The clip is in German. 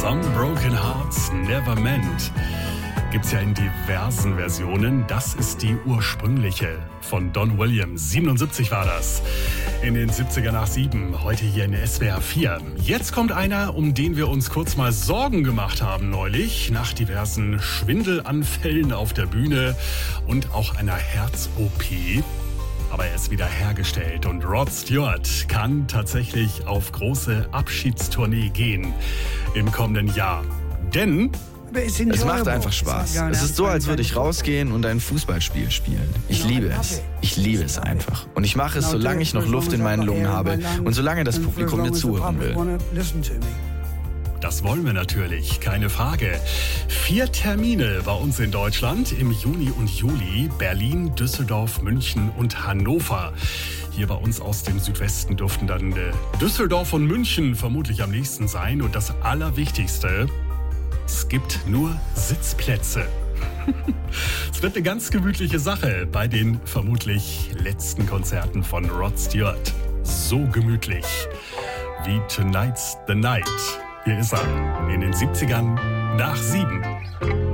Some Broken Hearts Never Meant. Gibt's ja in diversen Versionen. Das ist die ursprüngliche von Don Williams. 77 war das. In den 70er nach 7. Heute hier in SWR 4. Jetzt kommt einer, um den wir uns kurz mal Sorgen gemacht haben neulich. Nach diversen Schwindelanfällen auf der Bühne und auch einer Herz-OP. Aber er ist wieder hergestellt und Rod Stewart kann tatsächlich auf große Abschiedstournee gehen im kommenden Jahr. Denn es macht einfach Spaß. Es ist so, als würde ich rausgehen und ein Fußballspiel spielen. Ich liebe es. Ich liebe es einfach. Und ich mache es, solange ich noch Luft in meinen Lungen habe und solange das Publikum mir zuhören will. Das wollen wir natürlich, keine Frage. 4 Termine bei uns in Deutschland im Juni und Juli. Berlin, Düsseldorf, München und Hannover. Hier bei uns aus dem Südwesten dürften dann Düsseldorf und München vermutlich am nächsten sein. Und das Allerwichtigste: es gibt nur Sitzplätze. Es wird eine ganz gemütliche Sache bei den vermutlich letzten Konzerten von Rod Stewart. So gemütlich wie Tonight's the Night. Hier ist er in den 70ern nach 7.